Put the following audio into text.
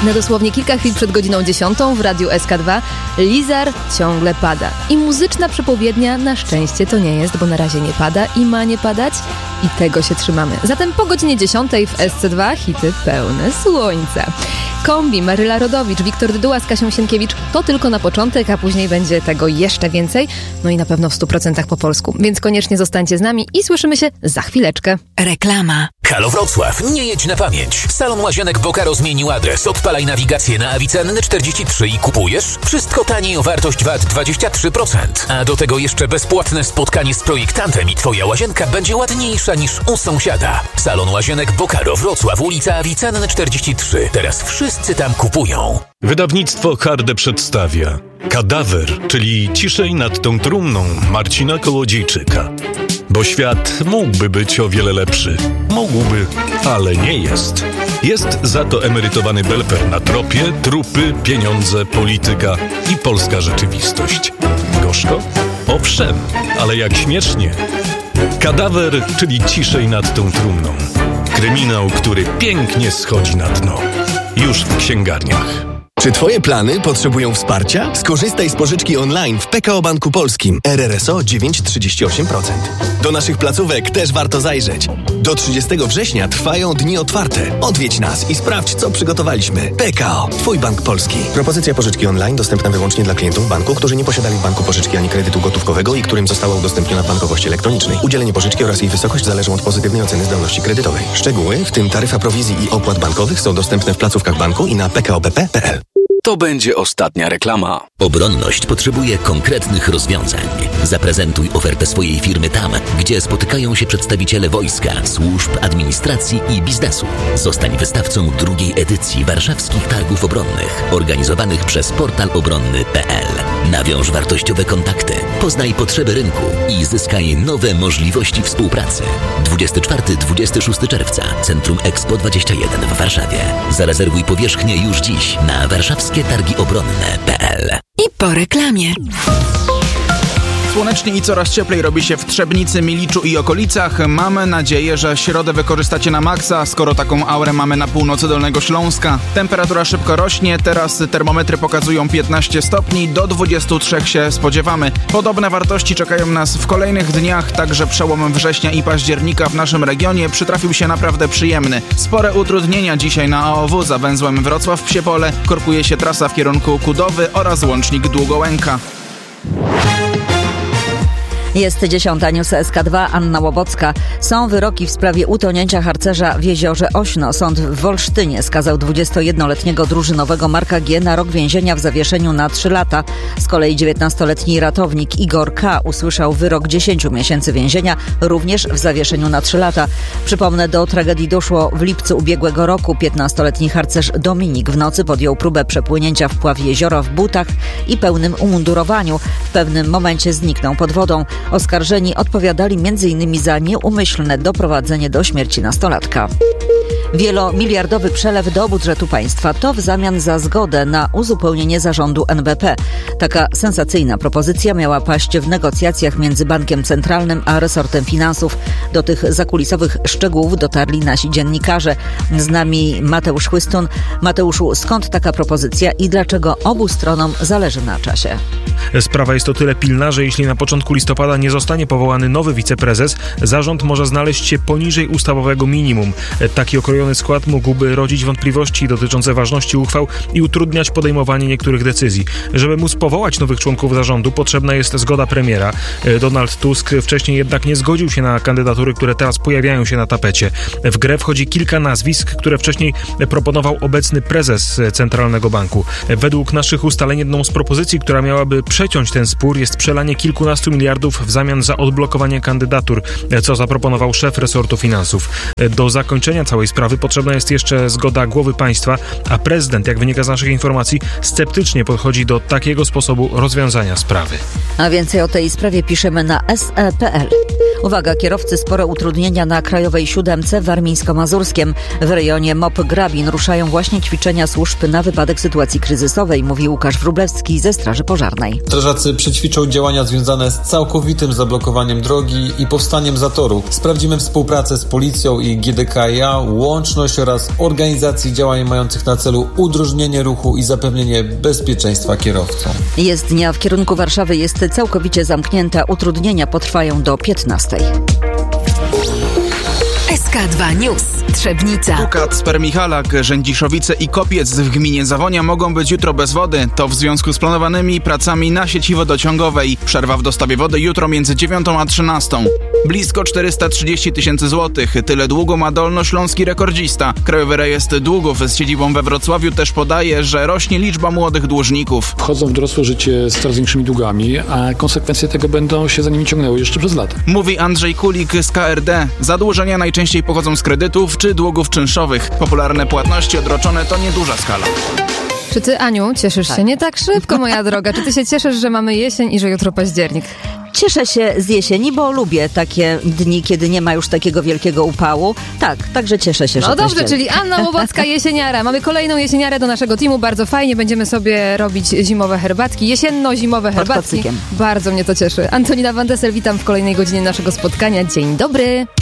Na dosłownie kilka chwil przed godziną 10 w Radiu SK2 Lizar ciągle pada. I muzyczna przepowiednia na szczęście to nie jest, bo na razie nie pada i ma nie padać i tego się trzymamy. Zatem po godzinie 10 w SC2 hity pełne słońca. Kombi, Maryla Rodowicz, Wiktor Dyduła z Kasią Sienkiewicz to tylko na początek, a później będzie tego jeszcze więcej. No i na pewno w 100% po polsku. Więc koniecznie zostańcie z nami i słyszymy się za chwileczkę. Reklama. Halo Wrocław, nie jedź na pamięć. Salon Łazienek Bokaro zmienił adres. Odpalaj nawigację na Avicenny 43 i kupujesz. Wszystko taniej o wartość VAT 23%. A do tego jeszcze bezpłatne spotkanie z projektantem i twoja łazienka będzie ładniejsza niż u sąsiada. Salon Łazienek Bokaro Wrocław, ulica Avicenny 43. Teraz wszyscy tam kupują. Wydawnictwo Harde przedstawia Kadawer, czyli Ciszej nad tą trumną Marcina Kołodziejczyka. Bo świat mógłby być o wiele lepszy. Mógłby, ale nie jest. Jest za to emerytowany belper na tropie, trupy, pieniądze, polityka i polska rzeczywistość. Gorzko? Owszem, ale jak śmiesznie. Kadawer, czyli Ciszej nad tą trumną. Kryminał, który pięknie schodzi na dno. Już w księgarniach. Czy twoje plany potrzebują wsparcia? Skorzystaj z pożyczki online w PKO Banku Polskim. RRSO 9,38%. Do naszych placówek też warto zajrzeć. Do 30 września trwają dni otwarte. Odwiedź nas i sprawdź, co przygotowaliśmy. PKO, twój bank polski. Propozycja pożyczki online dostępna wyłącznie dla klientów banku, którzy nie posiadali w banku pożyczki ani kredytu gotówkowego i którym została udostępniona w bankowości elektronicznej. Udzielenie pożyczki oraz jej wysokość zależą od pozytywnej oceny zdolności kredytowej. Szczegóły, w tym taryfa prowizji i opłat bankowych, są dostępne w placówkach banku i na pkobp.pl. To będzie ostatnia reklama. Obronność potrzebuje konkretnych rozwiązań. Zaprezentuj ofertę swojej firmy tam, gdzie spotykają się przedstawiciele wojska, służb, administracji i biznesu. Zostań wystawcą drugiej edycji Warszawskich Targów Obronnych, organizowanych przez portal obronny.pl. Nawiąż wartościowe kontakty, poznaj potrzeby rynku i zyskaj nowe możliwości współpracy. 24-26 czerwca, Centrum Expo 21 w Warszawie. Zarezerwuj powierzchnię już dziś na warszawskietargiobronne.pl. I po reklamie. Słonecznie i coraz cieplej robi się w Trzebnicy, Miliczu i okolicach. Mamy nadzieję, że środę wykorzystacie na maksa, skoro taką aurę mamy na północy Dolnego Śląska. Temperatura szybko rośnie, teraz termometry pokazują 15 stopni, do 23 się spodziewamy. Podobne wartości czekają nas w kolejnych dniach, także przełom września i października w naszym regionie przytrafił się naprawdę przyjemny. Spore utrudnienia dzisiaj na AOW za węzłem Wrocław-Psie-Pole, korkuje się trasa w kierunku Kudowy oraz łącznik Długołęka. Jest 10. News SK2, Anna Łobocka. Są wyroki w sprawie utonięcia harcerza w jeziorze Ośno. Sąd w Wolsztynie skazał 21-letniego drużynowego Marka G. na rok więzienia w zawieszeniu na 3 lata. Z kolei 19-letni ratownik Igor K. usłyszał wyrok 10 miesięcy więzienia, również w zawieszeniu na 3 lata. Przypomnę, do tragedii doszło w lipcu ubiegłego roku. 15-letni harcerz Dominik w nocy podjął próbę przepłynięcia wpław jeziora w butach i pełnym umundurowaniu. W pewnym momencie zniknął pod wodą. Oskarżeni odpowiadali m.in. za nieumyślne doprowadzenie do śmierci nastolatka. Wielomiliardowy przelew do budżetu państwa to w zamian za zgodę na uzupełnienie zarządu NBP. Taka sensacyjna propozycja miała paść w negocjacjach między Bankiem Centralnym a resortem finansów. Do tych zakulisowych szczegółów dotarli nasi dziennikarze. Z nami Mateusz Chłystun. Mateuszu, skąd taka propozycja i dlaczego obu stronom zależy na czasie? Sprawa jest o tyle pilna, że jeśli na początku listopada nie zostanie powołany nowy wiceprezes, zarząd może znaleźć się poniżej ustawowego minimum. Taki okrojony skład mógłby rodzić wątpliwości dotyczące ważności uchwał i utrudniać podejmowanie niektórych decyzji. Żeby móc powołać nowych członków zarządu, potrzebna jest zgoda premiera. Donald Tusk wcześniej jednak nie zgodził się na kandydatury, które teraz pojawiają się na tapecie. W grę wchodzi kilka nazwisk, które wcześniej proponował obecny prezes Centralnego Banku. Według naszych ustaleń jedną z propozycji, która miałaby przeciąć ten spór, jest przelanie kilkunastu miliardów w zamian za odblokowanie kandydatur, co zaproponował szef resortu finansów. Do zakończenia całej sprawy potrzebna jest jeszcze zgoda głowy państwa, a prezydent, jak wynika z naszych informacji, sceptycznie podchodzi do takiego sposobu rozwiązania sprawy. A więcej o tej sprawie piszemy na se.pl. Uwaga, kierowcy, spore utrudnienia na Krajowej 7 w Warmińsko-Mazurskiem. W rejonie MOP-Grabin ruszają właśnie ćwiczenia służb na wypadek sytuacji kryzysowej, mówi Łukasz Wróblewski ze Straży Pożarnej. Strażacy przećwiczą działania związane z całkowitym zablokowaniem drogi i powstaniem zatoru. Sprawdzimy współpracę z policją i GDKiA, łącznie łączność oraz organizacji działań mających na celu udrożnienie ruchu i zapewnienie bezpieczeństwa kierowcom. Jezdnia w kierunku Warszawy jest całkowicie zamknięta. Utrudnienia potrwają do 15:00. SK2 News. Trzebnica. Pukat, Spermichalak, Rzędziszowice i Kopiec w gminie Zawonia mogą być jutro bez wody. To w związku z planowanymi pracami na sieci wodociągowej. Przerwa w dostawie wody jutro między 9 a 13. Blisko 430 000 złotych. Tyle długu ma dolnośląski rekordzista. Krajowy Rejestr Długów z siedzibą we Wrocławiu też podaje, że rośnie liczba młodych dłużników. Wchodzą w dorosłe życie z coraz większymi długami, a konsekwencje tego będą się za nimi ciągnęły jeszcze przez lata. Mówi Andrzej Kulik z KRD. Zadłużenia najczęściej pochodzą z kredytów czy długów czynszowych. Popularne płatności odroczone to nieduża skala. Czy ty, Aniu, cieszysz się? Nie tak szybko, moja droga. Czy ty się cieszysz, że mamy jesień i że jutro październik? Cieszę się z jesieni, bo lubię takie dni, kiedy nie ma już takiego wielkiego upału. Tak, także cieszę się, że No dobrze, październik. czyli Anna Łowocka, jesieniara. Mamy kolejną jesieniarę do naszego teamu, bardzo fajnie. Będziemy sobie robić zimowe herbatki, jesienno-zimowe herbatki. kocykiem. Bardzo mnie to cieszy. Antonina Van Dessel, witam w kolejnej godzinie naszego spotkania. Dzień dobry.